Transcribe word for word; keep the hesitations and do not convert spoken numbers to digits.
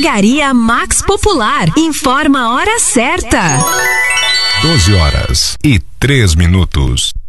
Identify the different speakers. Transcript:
Speaker 1: Drogaria Max Popular. Informa a hora certa.
Speaker 2: doze horas e três minutos.